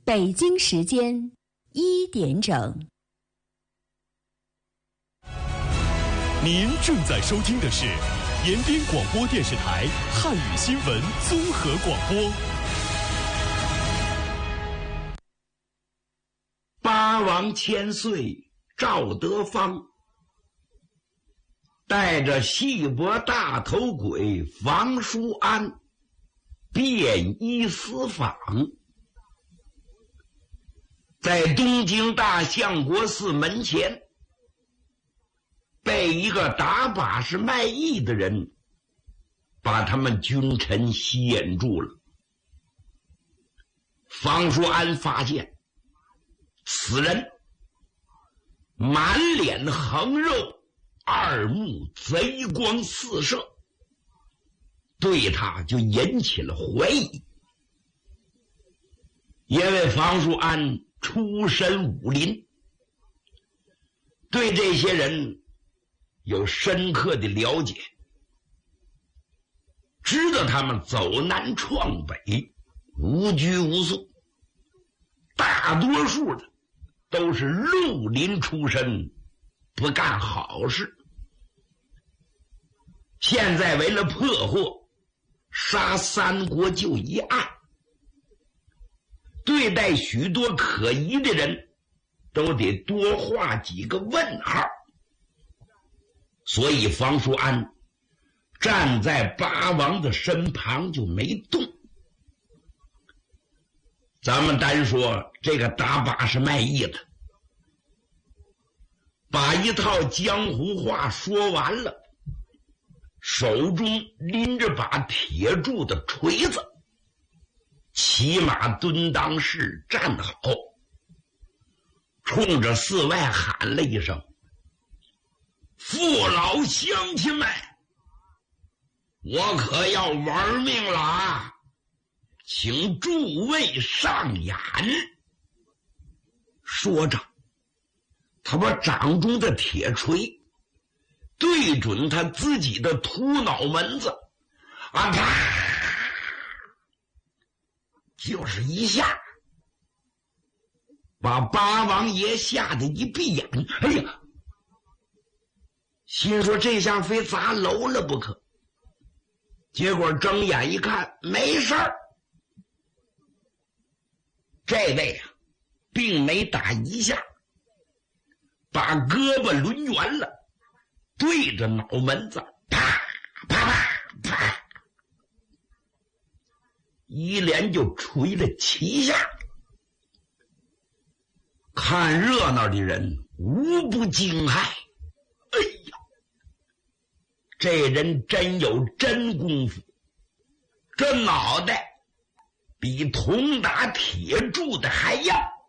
北京时间1点整。 您正在收听的是延边广播电视台汉语新闻综合广播。 八王千岁赵德芳带着细脖大头鬼房叔安便衣私访，在东京大相国寺门前被一个打把式卖艺的人把他们君臣吸引住了。房叔安发现此人满脸横肉，二目贼光四射，对他就引起了怀疑。因为房叔安出身武林，对这些人有深刻的了解，知道他们走南闯北，无拘无束，大多数的都是绿林出身，不干好事。现在为了破获杀三国就一案，对待许多可疑的人都得多画几个问号，所以房叔安站在八王的身旁就没动。咱们单说这个打把式卖艺的，把一套江湖话说完了，手中拎着把铁铸的锤子，骑马蹲裆式站好，冲着寺外喊了一声：父老乡亲们，我可要玩命了啊，请诸位上眼。说着，他把掌中的铁锤对准他自己的秃脑门子，啊啪，就是一下，把八王爷吓得一闭眼。哎呀，心说这下非砸楼了不可。结果睁眼一看，没事儿。这位啊，并没打一下，把胳膊抡圆了，对着脑门子啪啪啪啪，一连就捶了7下。看热闹的人无不惊骇，哎呀，这人真有真功夫，这脑袋比铜打铁铸的还硬。